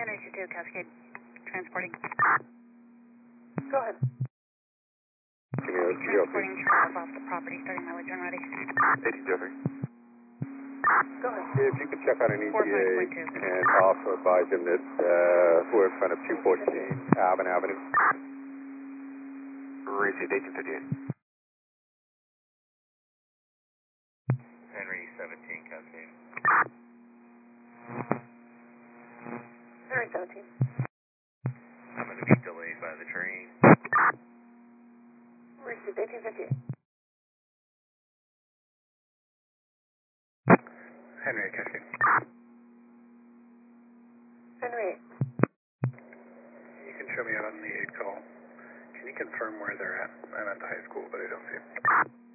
Henry 22, Cascade, transporting. Go ahead. Transporting child off the property, starting mileage when ready. 18 Jeffrey. Go ahead. If you could check out an ETA 45.2. and also advise him that we're in front of 214 Avon Avenue. Received 1858. Henry 17, Cascade. Henry 17. I'm going to be delayed by the train. Received 1858. Henry, Cascade. Henry 8. You can show me out on the 8 call. Can you confirm where they're at? I'm at the high school, but I don't see them.